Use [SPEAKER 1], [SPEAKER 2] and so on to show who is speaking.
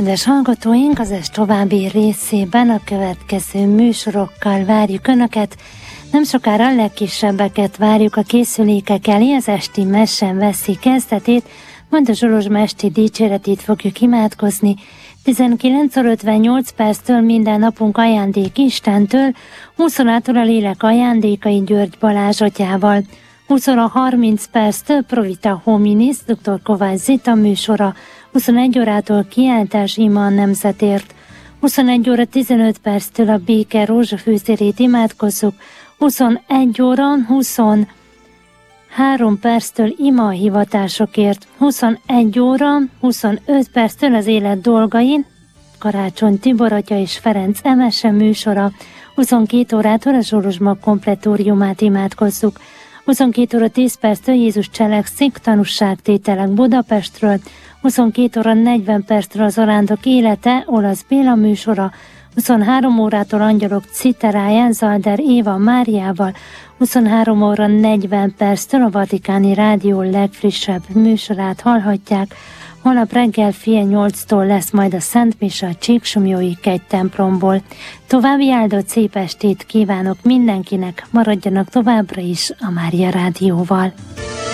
[SPEAKER 1] Kedves hallgatóink, az est további részében a következő műsorokkal várjuk Önöket. Nem sokára a legkisebbeket várjuk a készülékek elé, az esti mese veszi kezdetét, majd a Zsolozsma esti dicséretét fogjuk imádkozni. 19:58 minden napunk ajándék Istentől, 20 órától a lélek ajándékai György Balázs atyával. 20:30 Provita Hominis, dr. Kovács Zita műsora, 21 órától kiáltás ima a nemzetért, 21:15 a béke rózsafűszérét imádkozzuk, 21 óra 23 perctől ima a hivatásokért, 21 óra 25 perctől az élet dolgain, Karácsony Tibor atya és Ferenc Emese műsora, 22 órától a Zsolozsma kompletóriumát imádkozzuk, 22:10 Jézus cselekszik, tanúságtételek Budapestről, 22:40 az Arándok élete, Olasz Béla műsora, 23 órától Angyalok citeráján Zalder Éva Máriával, 23:40 a Vatikáni Rádió legfrissebb műsorát hallhatják. Holnap reggel fél 8-tól lesz majd a Szent Mise a Csíksomlyói kegytemplomból. További áldott szép estét kívánok mindenkinek, maradjanak továbbra is a Mária Rádióval.